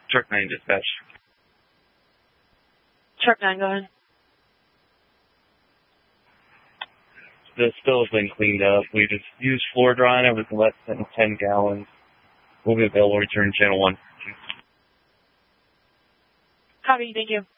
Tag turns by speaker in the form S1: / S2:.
S1: Truck 9 dispatch.
S2: Truck 9, go ahead.
S1: The spill's been cleaned up. We just used floor drying. It was less than 10 gallons. We'll be available to return channel 1.
S2: Copy, thank you.